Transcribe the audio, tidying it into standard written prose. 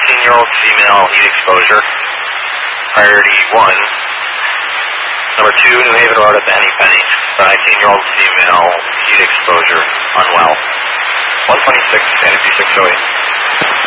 19-year-old female heat exposure. Priority 1. Number 2, New Haven Road at the Henny Penny. 19-year-old female heat exposure, unwell. 126, Fantasy 608.